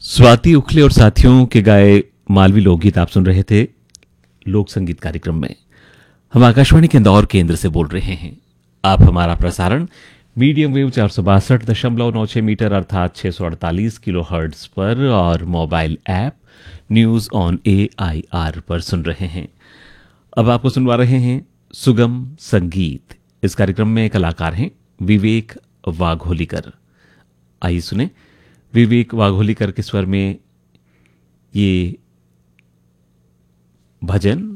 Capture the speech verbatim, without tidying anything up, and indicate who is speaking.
Speaker 1: स्वाति उखले और साथियों के गाए मालवी लोकगीत आप सुन रहे थे लोक संगीत कार्यक्रम में। हम आकाशवाणी के इंदौर केंद्र से बोल रहे हैं। आप हमारा प्रसारण मीडियम वेव चार सौ बासठ दशमलव नौ छह मीटर अर्थात छह सौ अड़तालीस किलो हर्ट्ज पर और mobile app news on A I R पर सुन रहे हैं। अब आपको सुनवा रहे हैं सुगम संगीत। इस कार्यक्रम में कलाकार हैं विवेक वाघोलीकर। आइए सुने विवेक वाघोलीकर के स्वर में ये भजन